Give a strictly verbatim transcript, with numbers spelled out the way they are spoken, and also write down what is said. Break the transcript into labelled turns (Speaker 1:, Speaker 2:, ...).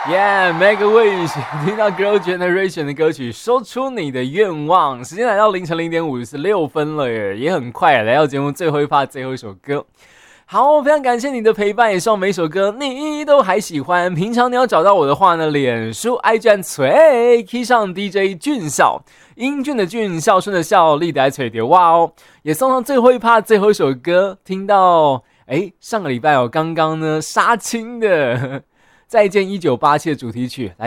Speaker 1: Yeah, make a wish， 听到 Girl Generation 的歌曲，说出你的愿望。时间来到凌晨零点五十六分了耶，也很快来到节目最后一趴，最后一首歌。好，非常感谢你的陪伴，也希望每首歌你都还喜欢。平常你要找到我的话呢，脸书 I G 吹 key 上 D J 俊孝，英俊的俊，孝顺的孝，立得吹的哇哦，也送上最后一趴，最后一首歌。听到哎，上个礼拜哦，刚刚呢杀青的。再见一九八七的主题曲。